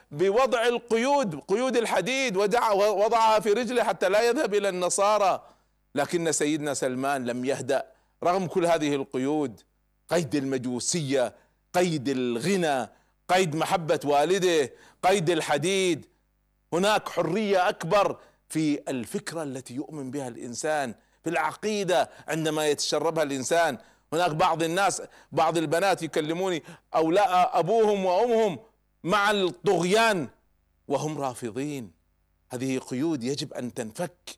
بوضع القيود، قيود الحديد، وضعها في رجله حتى لا يذهب إلى النصارى. لكن سيدنا سلمان لم يهدأ رغم كل هذه القيود، قيد المجوسية، قيد الغنى، قيد محبة والده، قيد الحديد. هناك حرية أكبر في الفكرة التي يؤمن بها الإنسان، في العقيدة عندما يتشربها الإنسان. هناك بعض الناس، بعض البنات يكلموني أولاء أبوهم وأمهم مع الطغيان وهم رافضين. هذه قيود يجب أن تنفك.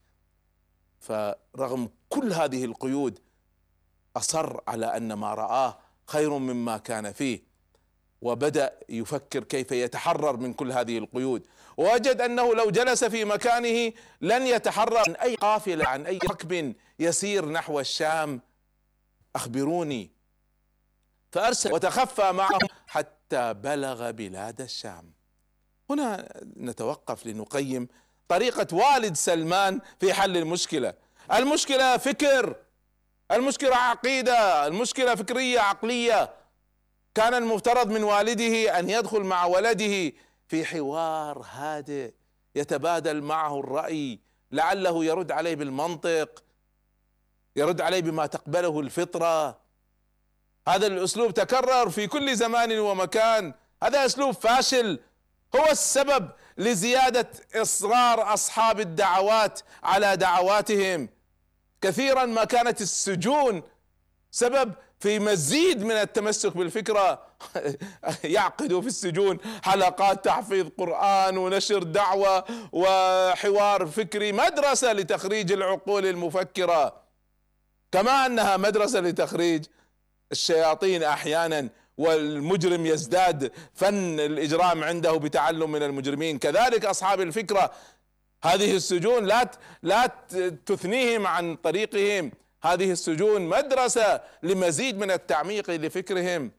فرغم كل هذه القيود أصر على أن ما رآه خير مما كان فيه، وبدأ يفكر كيف يتحرر من كل هذه القيود. ووجد أنه لو جلس في مكانه لن يتحرر عن أي قافلة، عن أي ركب يسير نحو الشام. أخبروني. فأرسل وتخفى معهم حتى بلغ بلاد الشام. هنا نتوقف لنقيم طريقة والد سلمان في حل المشكلة. المشكلة فكر، المشكلة عقيدة، المشكلة فكرية عقلية. كان المفترض من والده أن يدخل مع ولده في حوار هادئ يتبادل معه الرأي، لعله يرد عليه بالمنطق، يرد عليه بما تقبله الفطرة. هذا الأسلوب تكرر في كل زمان ومكان، هذا أسلوب فاشل، هو السبب لزيادة إصرار أصحاب الدعوات على دعواتهم. كثيرا ما كانت السجون سبب في مزيد من التمسك بالفكرة. يعقدوا في السجون حلقات تحفيظ قرآن ونشر دعوة وحوار فكري، مدرسة لتخريج العقول المفكرة، كما أنها مدرسة لتخريج الشياطين أحيانا، والمجرم يزداد فن الإجرام عنده بتعلم من المجرمين. كذلك أصحاب الفكرة، هذه السجون لا تثنيهم عن طريقهم، هذه السجون مدرسة لمزيد من التعميق لفكرهم.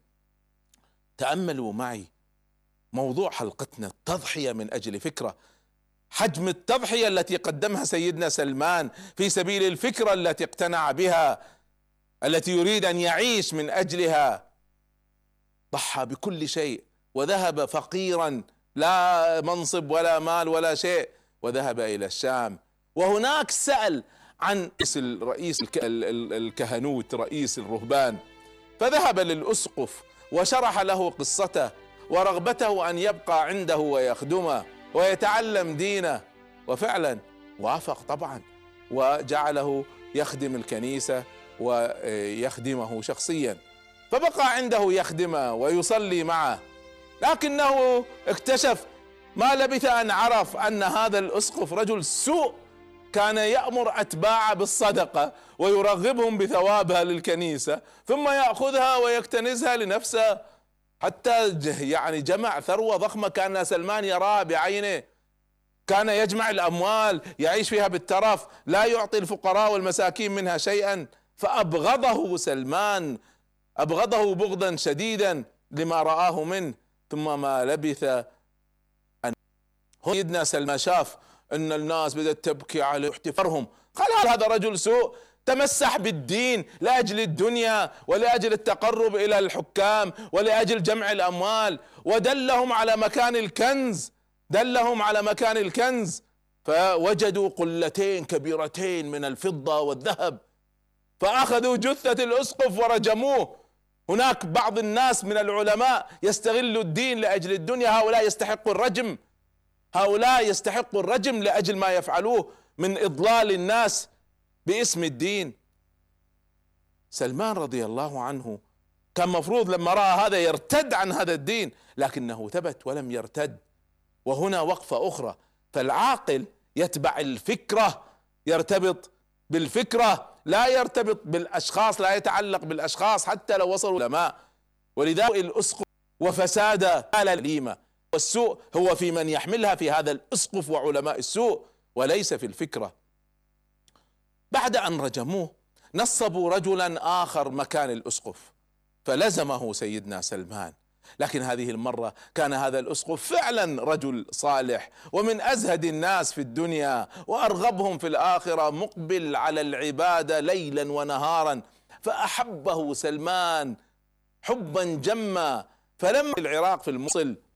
تأملوا معي موضوع حلقتنا، التضحية من أجل فكرة. حجم التضحية التي قدمها سيدنا سلمان في سبيل الفكرة التي اقتنع بها، التي يريد أن يعيش من أجلها. ضحى بكل شيء وذهب فقيرا، لا منصب ولا مال ولا شيء، وذهب إلى الشام. وهناك سأل عن رئيس الكهنوت، رئيس الرهبان، فذهب للأسقف وشرح له قصته ورغبته أن يبقى عنده ويخدمه ويتعلم دينه، وفعلا وافق طبعا، وجعله يخدم الكنيسة ويخدمه شخصيا، فبقى عنده يخدمه ويصلي معه. لكنه اكتشف ما لبث أن عرف أن هذا الأسقف رجل سوء، كان يأمر أتباعه بالصدقة ويرغبهم بثوابها للكنيسة، ثم يأخذها ويكتنزها لنفسه، حتى يعني جمع ثروة ضخمة كان سلمان يراها بعينه. كان يجمع الأموال يعيش فيها بالترف، لا يعطي الفقراء والمساكين منها شيئا. فأبغضه سلمان، أبغضه بغضا شديدا لما رآه منه. ثم ما لبث أن سيدنا سلمان شاف أن الناس بدأت تبكي عليه واحتفرهم، قال هذا رجل سوء، تمسح بالدين لأجل الدنيا ولأجل التقرب إلى الحكام ولأجل جمع الأموال، ودلهم على مكان الكنز، دلهم على مكان الكنز. فوجدوا قلتين كبيرتين من الفضة والذهب، فأخذوا جثة الأسقف ورجموه. هناك بعض الناس من العلماء يستغلوا الدين لأجل الدنيا، هؤلاء يستحقوا الرجم، هؤلاء يستحقوا الرجم لأجل ما يفعلوه من إضلال الناس باسم الدين. سلمان رضي الله عنه كان مفروض لما رأى هذا يرتد عن هذا الدين، لكنه ثبت ولم يرتد. وهنا وقفة أخرى، فالعاقل يتبع الفكرة، يرتبط بالفكرة، لا يرتبط بالأشخاص، لا يتعلق بالأشخاص حتى لو وصلوا العلماء. ولذلك الأسقف وفساد ليمة، والسوء هو في من يحملها، في هذا الأسقف وعلماء السوء، وليس في الفكرة. بعد أن رجموه نصبوا رجلا آخر مكان الأسقف، فلزمه سيدنا سلمان. لكن هذه المرة كان هذا الأسقف فعلا رجل صالح ومن أزهد الناس في الدنيا وأرغبهم في الآخرة، مقبل على العبادة ليلا ونهارا، فأحبه سلمان حبا جما. فلما العراق في الموصل